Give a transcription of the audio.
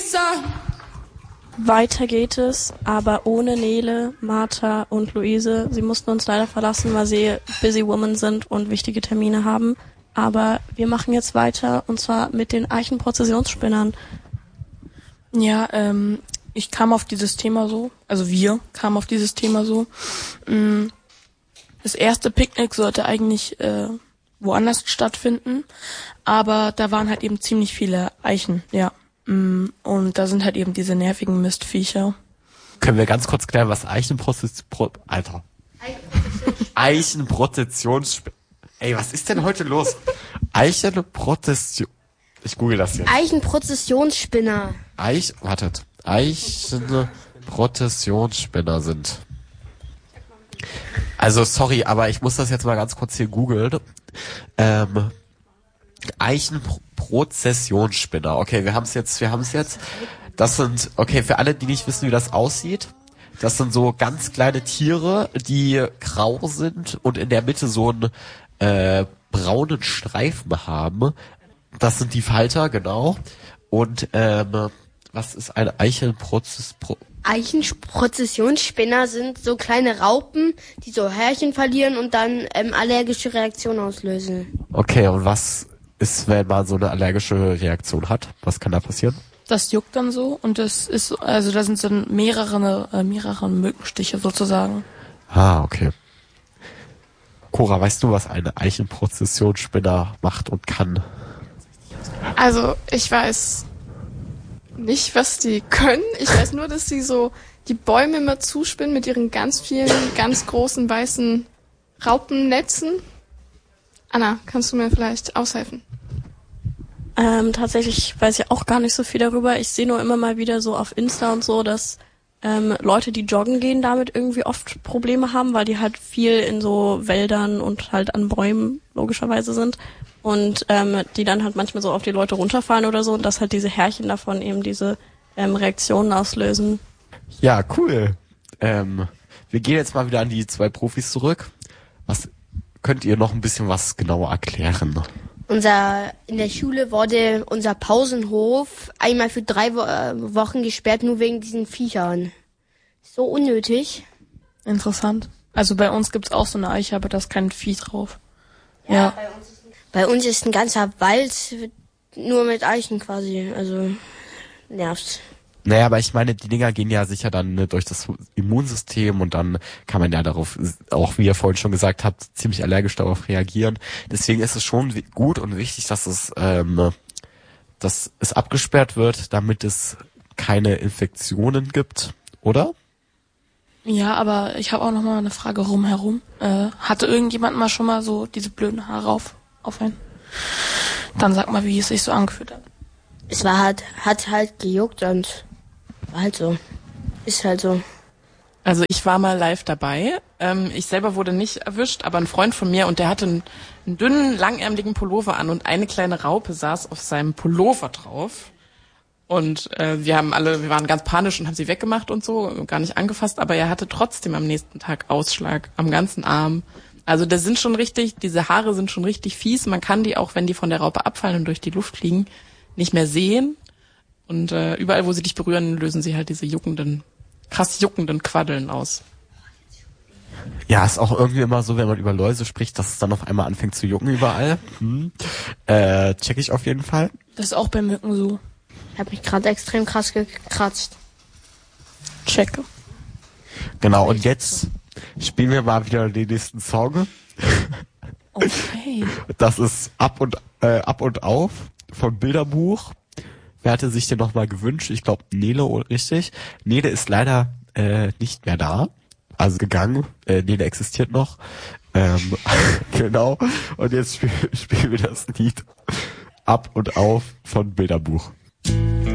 Weiter geht es, aber ohne Nele, Martha und Luise. Sie mussten uns leider verlassen, weil sie busy women sind und wichtige Termine haben. Aber wir machen jetzt weiter, und zwar mit den Eichenprozessionsspinnern. Ja, ich kam auf dieses Thema so, also wir kamen auf dieses Thema so. Das erste Picknick sollte eigentlich woanders stattfinden, aber da waren halt eben ziemlich viele Eichen, ja. Und da sind halt eben diese nervigen Mistviecher. Können wir ganz kurz klären, was Eichenprozessionsspinner. Ey, was ist denn heute los? Eichenprozession. Ich google das jetzt. Eichenprozessionsspinner. Eichenprozessionsspinner sind. Also sorry, aber ich muss das jetzt mal ganz kurz hier googeln. Eichenprozessionsspinner. Okay, wir haben es jetzt. Das sind, okay, für alle, die nicht wissen, wie das aussieht, das sind so ganz kleine Tiere, die grau sind und in der Mitte so einen braunen Streifen haben. Das sind die Falter, genau. Und was ist ein Eichenprozessionsspinner sind so kleine Raupen, die so Härchen verlieren und dann allergische Reaktionen auslösen. Okay, und was ist, wenn man so eine allergische Reaktion hat? Was kann da passieren? Das juckt dann so und das ist, also da sind dann mehrere Mückenstiche sozusagen. Ah, okay. Cora, weißt du, was eine Eichenprozessionsspinner macht und kann? Also, ich weiß nicht, was die können. Ich weiß nur, dass sie so die Bäume immer zuspinnen mit ihren ganz vielen, ganz großen, weißen Raupennetzen. Anna, kannst du mir vielleicht aushelfen? Tatsächlich weiß ich auch gar nicht so viel darüber. Ich sehe nur immer mal wieder so auf Insta und so, dass Leute, die joggen gehen, damit irgendwie oft Probleme haben, weil die halt viel in so Wäldern und halt an Bäumen logischerweise sind und die dann halt manchmal so auf die Leute runterfallen oder so und dass halt diese Härchen davon eben diese Reaktionen auslösen. Ja, cool. Wir gehen jetzt mal wieder an die zwei Profis zurück. Was könnt ihr noch ein bisschen was genauer erklären? In der Schule wurde unser Pausenhof einmal für 3 Wochen gesperrt, nur wegen diesen Viechern. So unnötig. Interessant. Also bei uns gibt's auch so eine Eiche, aber da ist kein Vieh drauf. Ja. Bei uns ist ein ganzer Wald nur mit Eichen quasi, also nervt. Naja, aber ich meine, die Dinger gehen ja sicher dann durch das Immunsystem und dann kann man ja darauf, auch wie ihr vorhin schon gesagt habt, ziemlich allergisch darauf reagieren. Deswegen ist es schon gut und wichtig, dass es abgesperrt wird, damit es keine Infektionen gibt, oder? Ja, aber ich habe auch noch mal eine Frage rumherum. Hatte irgendjemand mal schon mal so diese blöden Haare auf einen? Dann sag mal, wie es sich so angefühlt hat. Es war hat halt gejuckt und war halt so. Ist halt so. Also ich war mal live dabei. Ich selber wurde nicht erwischt, aber ein Freund von mir und der hatte einen dünnen, langärmeligen Pullover an und eine kleine Raupe saß auf seinem Pullover drauf. Und wir waren ganz panisch und haben sie weggemacht und so, gar nicht angefasst, aber er hatte trotzdem am nächsten Tag Ausschlag am ganzen Arm. Also diese Haare sind schon richtig fies. Man kann die auch, wenn die von der Raupe abfallen und durch die Luft fliegen, nicht mehr sehen. Und überall, wo sie dich berühren, lösen sie halt diese krass juckenden Quaddeln aus. Ja, ist auch irgendwie immer so, wenn man über Läuse spricht, dass es dann auf einmal anfängt zu jucken überall. Check ich auf jeden Fall. Das ist auch bei Mücken so. Ich habe mich gerade extrem krass gekratzt. Checke. Genau, und jetzt spielen wir mal wieder den nächsten Song. Okay. Das ist Ab und Auf vom Bilderbuch. Wer hatte sich denn nochmal gewünscht? Ich glaube Nele, richtig. Nele ist leider nicht mehr da. Also gegangen. Nele existiert noch. Genau. Und jetzt spielen wir das Lied Ab und Auf von Bilderbuch.